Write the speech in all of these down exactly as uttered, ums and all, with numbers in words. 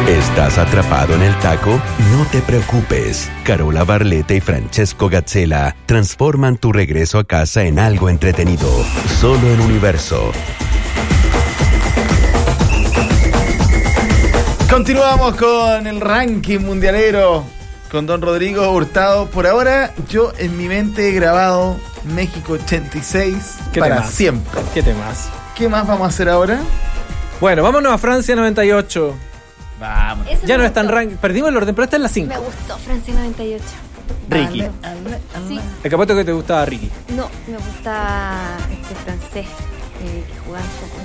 ¿Estás atrapado en el taco? No te preocupes. Carola Barletta y Francesco Gazzella transforman tu regreso a casa en algo entretenido. Solo en Universo. Continuamos con el ranking mundialero con don Rodrigo Hurtado. Por ahora, yo en mi mente he grabado México ochenta y seis ¿Qué para temas? siempre. ¿Qué temas? ¿Qué más vamos a hacer ahora? Bueno, vámonos a Francia noventa y ocho. Vamos. Ese Ya me no es tan gustó. ranking. Perdimos el orden, pero esta es la Me cinco. gustó Francia noventa y ocho. Ricky. Sí. El capoto que te gustaba, Ricky. No, me gusta este francés eh, que jugaba un poco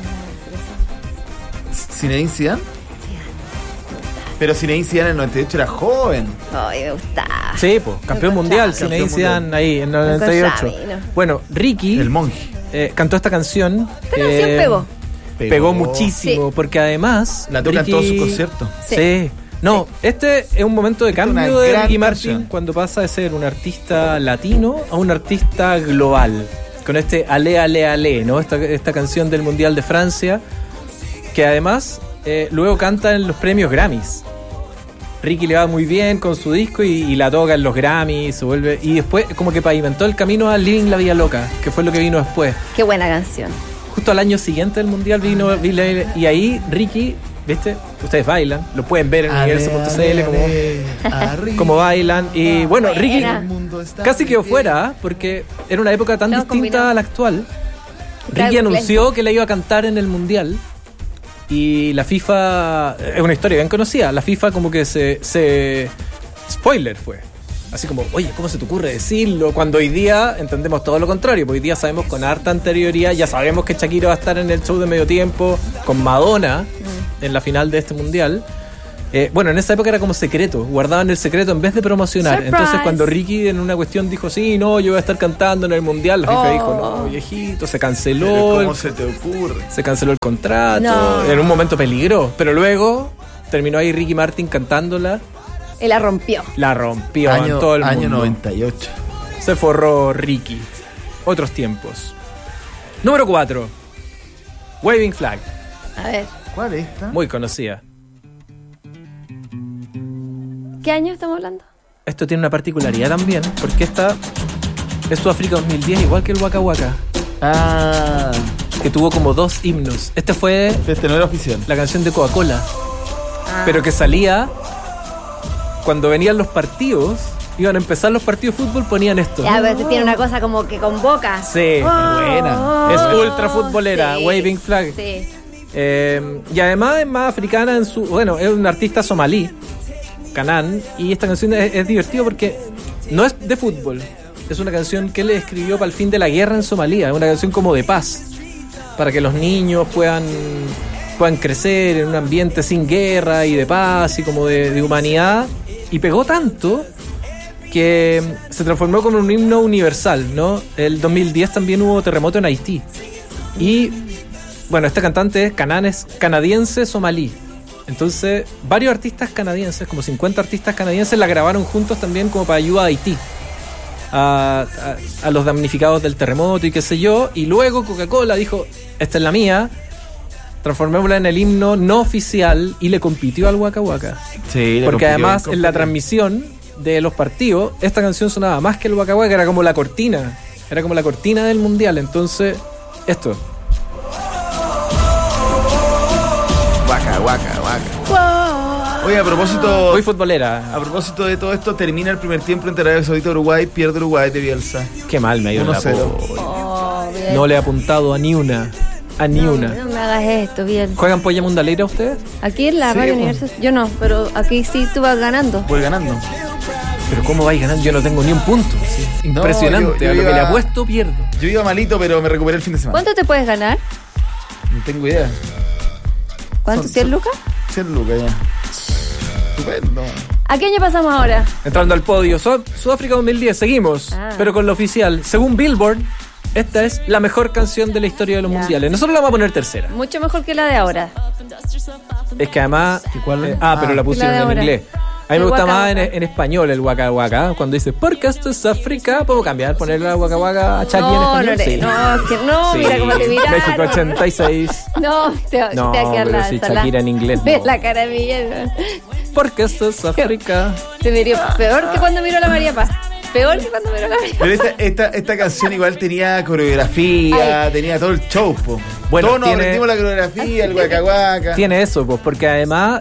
en la selección. Zinedine Zidane. Sí, me gustaba. Pero Zinedine Zidane en el noventa y ocho era joven. Ay, me gustaba. Sí, pues, campeón Me mundial, encontraba. Zinedine Campeón mundial. Zidane ahí en el Me noventa y ocho. encontraba, ¿no? Bueno, Ricky El monje. eh, cantó esta canción. Pero eh, sí pegó. Pegó, muchísimo, Sí. porque además La toca Ricky- en todos sus conciertos. Sí. Sí. No, este es un momento de Esta es cambio una de gran Ricky canción. Martin cuando pasa de ser un artista latino a un artista global. Con este Ale, Ale, Ale, ¿no? Esta, esta canción del Mundial de Francia, que además eh, luego canta en los premios Grammys. Ricky le va muy bien con su disco y, y la toca en los Grammys, se vuelve, y después como que pavimentó el camino a Living la Vida Loca, que fue lo que vino después. Qué buena canción. Justo al año siguiente del Mundial vino, vino y ahí Ricky, ¿viste? Ustedes bailan, lo pueden ver en universo punto c l como, como bailan. Y bueno, Ricky Buena. casi quedó fuera, ¿eh? Porque era una época tan Estamos distinta combinados. a la actual. Claro, Ricky claro. anunció que la iba a cantar en el Mundial y la FIFA, es una historia bien conocida, la FIFA como que se, se spoiler fue. Así como, oye, ¿cómo se te ocurre decirlo? Cuando hoy día entendemos todo lo contrario, porque hoy día sabemos con harta anterioridad, ya sabemos que Shakira va a estar en el show de medio tiempo con Madonna en la final de este Mundial. Eh, bueno, en esa época era como secreto, guardaban el secreto en vez de promocionar. Surprise. Entonces cuando Ricky en una cuestión dijo, sí, no, yo voy a estar cantando en el Mundial, la FIFA Oh. dijo, no, viejito, se canceló. Pero el- ¿cómo se te ocurre? se canceló el contrato, No. en un momento peligró, pero luego terminó ahí Ricky Martin cantándola, Él la rompió. la rompió Año, en todo el año mundo. noventa y ocho. Se forró Ricky. Otros tiempos. Número cuatro. Waving Flag, A ver, ¿Cuál es esta? muy conocida. ¿qué año estamos hablando? Esto tiene una particularidad también, porque esta es Sudáfrica dos mil diez, igual que el Waka Waka, Ah, que tuvo como dos himnos. Este fue este no era oficial. la canción de Coca-Cola, Ah. pero que salía cuando venían los partidos, iban a empezar los partidos de fútbol, ponían esto. Ya, pero este tiene una cosa como que convoca. Sí, Oh, buena. Es ultra futbolera, sí, Waving Flag. Sí. Eh, y además es más africana en su... Bueno, es un artista somalí, Canaan, y esta canción es, es divertida porque no es de fútbol. Es una canción que él escribió para el fin de la guerra en Somalia. Es una canción como de paz, para que los niños puedan, puedan crecer en un ambiente sin guerra y de paz y como de, de humanidad. Y pegó tanto que se transformó como un himno universal, ¿no? El dos mil diez también hubo terremoto en Haití. Y, bueno, esta cantante es Canaan, es canadiense somalí. Entonces, varios artistas canadienses, como cincuenta artistas canadienses, la grabaron juntos también como para ayuda a Haití. A, a, a los damnificados del terremoto y qué sé yo. Y luego Coca-Cola dijo, esta es la mía, transformémosla en el himno no oficial y le compitió al Waka Waka. Sí, le Porque compitió además bien en la competido. transmisión de los partidos, esta canción sonaba más que el Waka Waka, era como la cortina. Era como la cortina del mundial. Entonces, esto. Guaca, guaca, guaca. Oye, a propósito... Muy futbolera. A propósito de todo esto, termina el primer tiempo entre Arabia Saudita y Uruguay, pierde Uruguay de Bielsa. Qué mal me ha ido en la uno cero. polla. Oh, bien. No le he apuntado a ni una. A ni no, una. No me hagas esto, bien. ¿Juegan polla mundalera ustedes? Aquí en la Sí, radio pues. Universo, yo no, pero aquí sí tú vas ganando. Voy ganando. Pero ¿cómo vais ganando? Yo no tengo ni un punto. Sí. Impresionante. yo- yo a lo que iba- le apuesto, pierdo. Yo iba malito, pero me recuperé el fin de semana. ¿Cuánto te puedes ganar? No tengo idea. ¿Cuánto? Son- ¿cien son- lucas? cien lucas ya. Estupendo. ¿A qué año pasamos ahora? Entrando al podio, Sud- Sudáfrica dos mil diez, seguimos, Ah. pero con lo oficial. Según Billboard, esta es la mejor canción de la historia de los Ya. mundiales. Nosotros la vamos a poner tercera. Mucho mejor que la de ahora. Es que además... cuál es? eh, ah, pero Ah. la pusieron La de en ahora. inglés. A mí me El gusta Waka más en, Waka. en español el Waka Waka. Cuando dice, porque esto es África, ¿puedo cambiar? Ponerle la Waka Waka a Chucky No, en no, español. le- no, es que no, Sí. mira cómo te miraron. México ochenta y seis. No, te, va- No, te va a quedar pero la si ensalada. Shakira en inglés, Ves no. la cara de Miguel. Porque esto es África. Te miró peor que cuando miró a la María Paz. Peor que cuando miró a la María Paz. Pero esta, esta, esta canción igual tenía coreografía, tenía todo el show, po. Bueno, Todos nos tiene- aprendimos la coreografía, el Waka Waka. Tiene eso, pues, porque además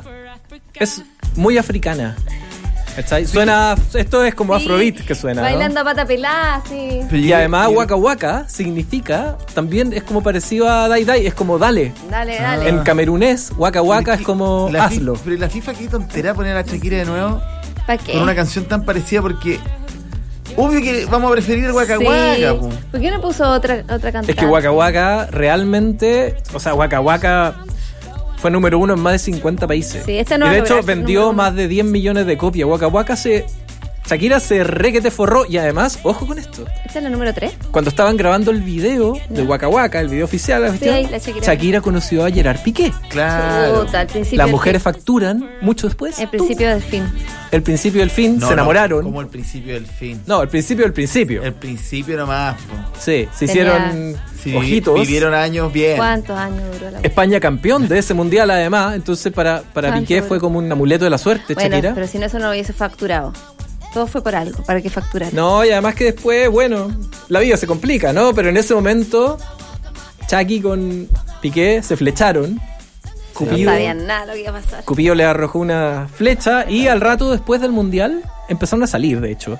es muy africana. ¿Cachai? Suena, esto es como Sí, afrobeat que suena, ¿no? Bailando a pata pelada, sí. Pero Y yo- además yo- Waka Waka significa, también es como parecido a Dai Dai, es como dale. Dale, dale. En camerunés, Waka Waka es como La fi- hazlo. Pero la FIFA, qué tontera poner a Shakira de nuevo ¿Para qué? con una canción tan parecida, porque obvio que vamos a preferir el Waka Sí. Waka, po. ¿Por qué no puso otra, otra cantante? Es que Waka Waka realmente, o sea, Waka Waka fue número uno en más de cincuenta países. Sí, este no y va de a hecho lograr ser vendió número uno. más de diez millones de copias. Waka Waka se... Shakira se re que te forró y además, ojo con esto, ¿Esta es la número tres? cuando estaban grabando el video de Waka Waka, el video oficial, la Sí, cuestión, ahí, la Shakira. Shakira conoció a Gerard Piqué. Claro. Puta, al principio Las del mujeres fin. facturan mucho después. El principio del fin. El principio y el fin No, se no, enamoraron. como el principio del fin. No, el principio del principio. El principio nomás, po. Sí, se Tenía- hicieron Sí, ojitos. vivieron años bien. ¿Cuántos años duró la España campeón de ese mundial además, entonces para, para ¿Cuánto Piqué duró? fue como un amuleto de la suerte, Bueno, Shakira. pero si no, eso no lo hubiese facturado. Todo fue por algo, para que facturara. No, y además que después, bueno, la vida se complica, ¿no? Pero en ese momento, Chucky con Piqué se flecharon. No Cupido, sabían nada lo que iba a pasar. Cupido le arrojó una flecha y al rato después del mundial empezaron a salir, de hecho.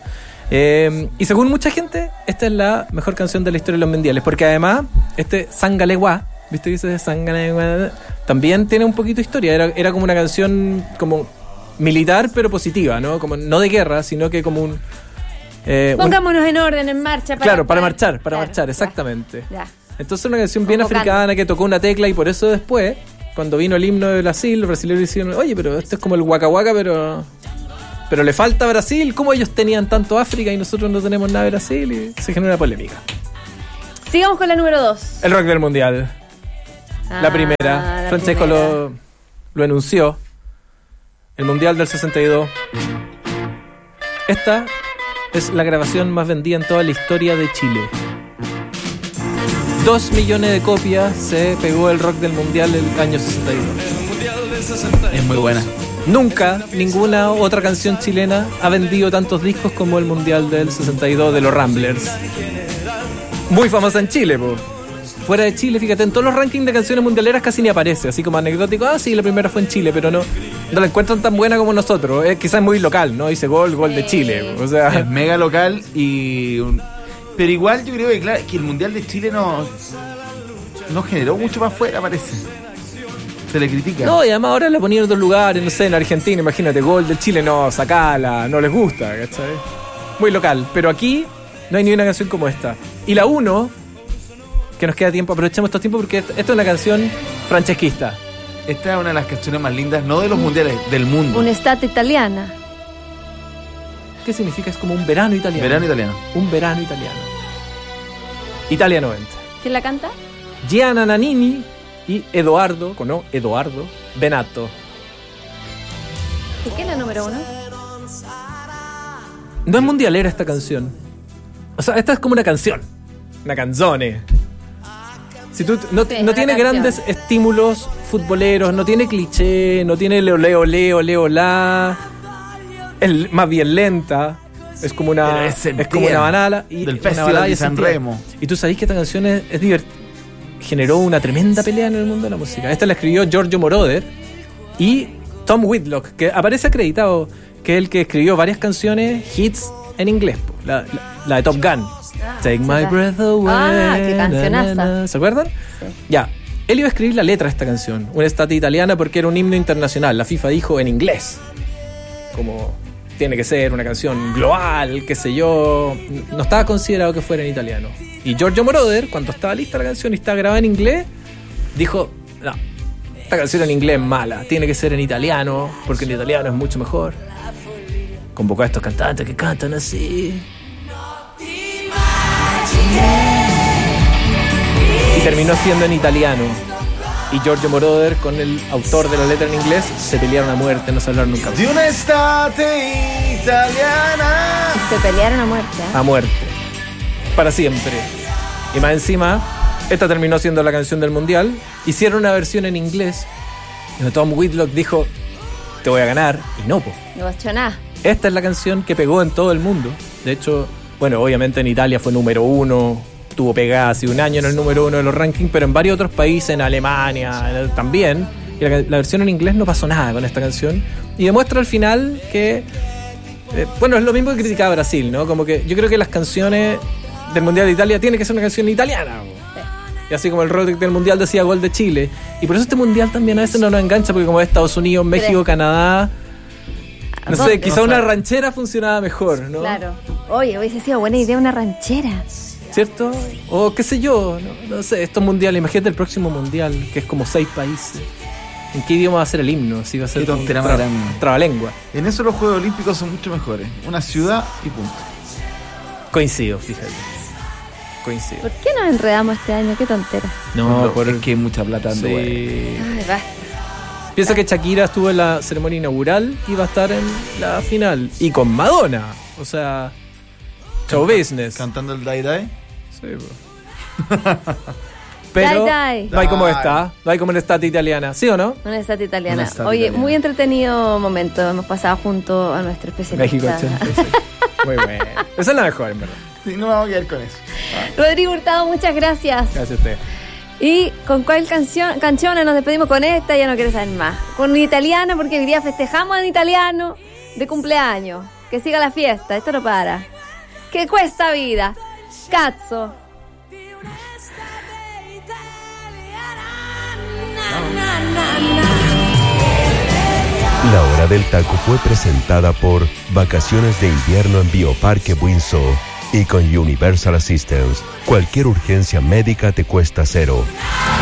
Eh, y según mucha gente, esta es la mejor canción de la historia de los mundiales, porque además, este Sangaleguá, ¿viste que dice Sangaleguá? También tiene un poquito de historia. Era, era como una canción como militar, pero positiva, ¿no? Como no de guerra, sino que como un... eh, un- Pongámonos en orden, en marcha. Para, claro, para marchar, para Claro, marchar, ya, exactamente. Ya. Entonces una canción bien Convocando. africana que tocó una tecla y por eso después, cuando vino el himno de Brasil, los brasileños dijeron, oye, pero esto es como el Waka Waka, pero... Pero le falta Brasil, ¿cómo ellos tenían tanto África y nosotros no tenemos nada de Brasil? Y se genera una polémica. Sigamos con la número dos. El rock del mundial. La Ah, primera. la Francesco primera. lo, lo enunció. El mundial del sesenta y dos. Esta es la grabación más vendida en toda la historia de Chile. Dos millones de copias se pegó el rock del mundial el año sesenta y dos. Es muy buena. Nunca ninguna otra canción chilena ha vendido tantos discos como el mundial del sesenta y dos de los Ramblers. Muy famosa en Chile, po. Fuera de Chile, fíjate, en todos los rankings de canciones mundialeras casi ni aparece, así como anecdótico, ah, sí, la primera fue en Chile, pero no, no la encuentran tan buena como nosotros. Es quizás muy local, ¿no? Dice gol, gol de Chile. O Es sea, mega local y... un- Pero igual yo creo que, claro, que el Mundial de Chile no... No generó mucho más fuera, parece. Se le critica. no, y además ahora la ponían en otros lugares, no sé, en Argentina, imagínate, gol de Chile, no, sacala, no les gusta, ¿cachai? Muy local, pero aquí no hay ni una canción como esta. Y la uno, que nos queda tiempo, aprovechemos estos tiempos porque esta esta es una canción francesquista. Esta es una de las canciones más lindas, no de los mundiales, del mundo. Un'estate italiana. ¿Qué significa? Es como un verano italiano. Verano italiano. Un verano italiano. Italia noventa. ¿Quién la canta? Gianna Nannini y Edoardo, ¿no? Edoardo Benato. ¿Y qué es la número uno? No es mundialera esta canción. O sea, esta es como una canción. Una canzone. Si tú, no, Sí, no una tiene canción. grandes estímulos futboleros, no tiene cliché, no tiene leo, leo, leo, leo, la. Es más bien lenta. Es como una, Pero es es sentida. como una banala. Y Del una Festival balada de y es San sentida. Remo. Y tú sabés que esta canción es, es divert- generó una tremenda pelea en el mundo de la música. Esta la escribió Giorgio Moroder y Tom Whitlock, que aparece acreditado que es el que escribió varias canciones, hits en inglés. po. La, la- la de Top Gun. Take sí, my la- breath away. Ah, qué cancionaza. na, na, na. ¿Se acuerdan? Sí. Ya. Él iba a escribir la letra de esta canción, una estate italiana, porque era un himno internacional. La FIFA dijo en inglés. Como tiene que ser una canción global, qué sé yo. No estaba considerado que fuera en italiano. Y Giorgio Moroder, cuando estaba lista la canción y estaba grabada en inglés, dijo, no, esta canción en inglés es mala, tiene que ser en italiano, porque en italiano es mucho mejor. Convocó a estos cantantes que cantan así. Y terminó siendo en italiano. y Giorgio Moroder, con el autor de la letra en inglés, se pelearon a muerte, no se hablaron nunca más. De una estate italiana. Se pelearon a muerte. ¿eh? A muerte. Para siempre. Y más encima, esta terminó siendo la canción del mundial. Hicieron una versión en inglés donde Tom Whitlock dijo: te voy a ganar. Y no, po. No vas a echar nada. Esta es la canción que pegó en todo el mundo. De hecho, bueno, obviamente en Italia fue número uno. Tuvo pegada hace un año en el número uno de los rankings, pero en varios otros países, en Alemania en el, también. Y la, la versión en inglés no pasó nada con esta canción. Y demuestra al final que... Eh, bueno, es lo mismo que criticaba Brasil, ¿no? Como que yo creo que las canciones del Mundial de Italia tienen que ser una canción italiana. Sí. Y así como el rock del Mundial decía gol de Chile. Y por eso este Mundial también a veces no nos engancha, porque como es Estados Unidos, México, sí. Canadá... No sé, quizá una ranchera funcionaba mejor, ¿no? Claro. Oye, hubiese sido buena idea una ranchera. ¿Cierto? O qué sé yo, no, no sé, estos mundiales, imagínate el próximo mundial, que es como seis países. ¿En qué idioma va a ser el himno? Así va a ser un tra- trabalengua. En eso los Juegos Olímpicos son mucho mejores. Una ciudad y punto. Coincido, fíjate. Coincido. ¿Por qué nos enredamos este año? Qué tontera. No, no por es que hay mucha plata dando. Sí. Ay, basta. Piensa que Shakira estuvo en la ceremonia inaugural y va a estar en la final. Y con Madonna. O sea, show Canta, business. Cantando el Die Die. Sí, pero Die, die. no hay como esta, no hay como una estatua italiana, ¿sí o no? Una estatua italiana. Una estatua Oye, italiana. Muy entretenido momento. Hemos pasado junto a nuestro especialista. México ochenta y seis. Muy bueno. Esa es la mejor, en verdad. Sí, no vamos a quedar con eso. Rodrigo Hurtado, muchas gracias. Gracias a usted. ¿Y con cuál canción, canciones nos despedimos con esta? Ya no quiero saber más. Con un italiano, porque hoy día festejamos en italiano de cumpleaños. Que siga la fiesta, esto no para. Que cuesta vida. Cazzo. La Hora del Taco fue presentada por Vacaciones de Invierno en Bioparque Windsor y con Universal Assistance. Cualquier urgencia médica te cuesta cero.